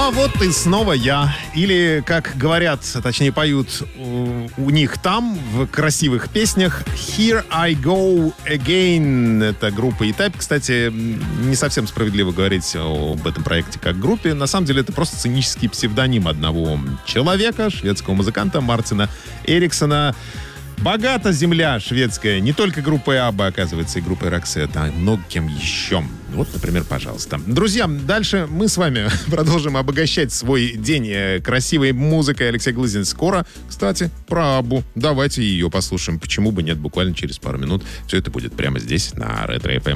А вот и снова я. Или, как говорят, точнее поют у них там, в красивых песнях, «Here I go again». Это группа E-Type. Кстати, не совсем справедливо говорить об этом проекте как группе. На самом деле, это просто сценический псевдоним одного человека, шведского музыканта Мартина Эриксона. Богата земля шведская. Не только группой Абба, оказывается, и группой Roxette, а много кем еще. Вот, например, пожалуйста. Друзья, дальше мы с вами продолжим обогащать свой день красивой музыкой. Алексей Глызин скоро. Кстати, про Аббу. Давайте ее послушаем. Почему бы нет? Буквально через пару минут. Все это будет прямо здесь, на Ретро FM.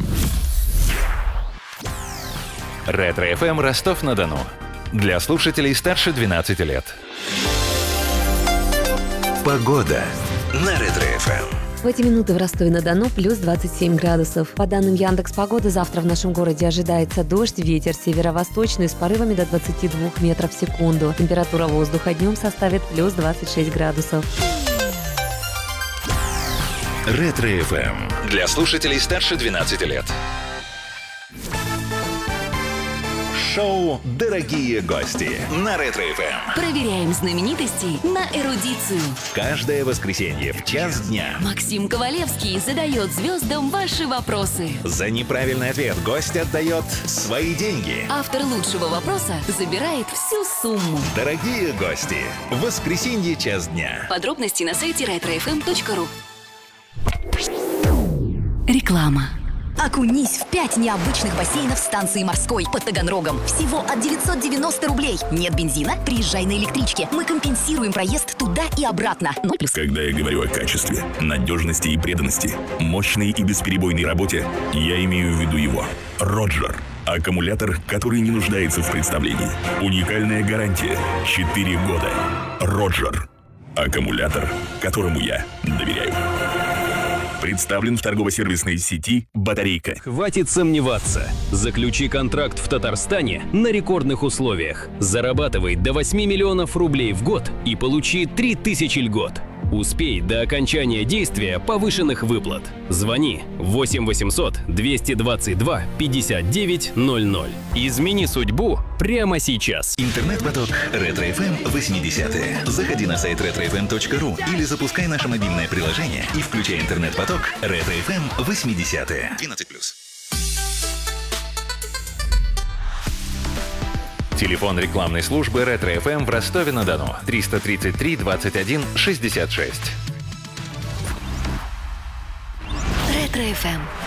Ретро FM Ростов-на-Дону. Для слушателей старше 12 лет. Погода на Ретро-ФМ. В эти минуты в Ростове-на-Дону плюс 27 градусов. По данным Яндекс.Погоды, завтра в нашем городе ожидается дождь, ветер северо-восточный с порывами до 22 метров в секунду. Температура воздуха днем составит плюс 26 градусов. Ретро-ФМ. Для слушателей старше 12 лет. Шоу «Дорогие гости» на Ретро-ФМ. Проверяем знаменитостей на эрудицию. Каждое воскресенье в час дня Максим Ковалевский задает звездам ваши вопросы. за неправильный ответ гость отдает свои деньги. Автор лучшего вопроса забирает всю сумму. Дорогие гости, в воскресенье час дня. Подробности на сайте retrofm.ru. Реклама. Окунись в 5 необычных бассейнов станции морской под Таганрогом. Всего от 990 рублей. Нет бензина? Приезжай на электричке. Мы компенсируем проезд туда и обратно. 0+. Когда я говорю о качестве, надежности и преданности, мощной и бесперебойной работе, я имею в виду его. Роджер. Аккумулятор, который не нуждается в представлении. Уникальная гарантия. 4 года. Роджер. Аккумулятор, которому я доверяю. Представлен в торгово-сервисной сети «Батарейка». Хватит сомневаться. Заключи контракт в Татарстане на рекордных условиях. Зарабатывай до 8 миллионов рублей в год и получи 3000 льгот. Успей до окончания действия повышенных выплат. Звони 8 800 222 59 00. Измени судьбу прямо сейчас. Интернет-поток Ретро-ФМ 80-е. Заходи на сайт retrofm.ru или запускай наше мобильное приложение и включай интернет-поток Ретро-ФМ 80-е. 12+. Телефон рекламной службы Ретро-ФМ в Ростове-на-Дону. 333 21 66. Ретро-ФМ.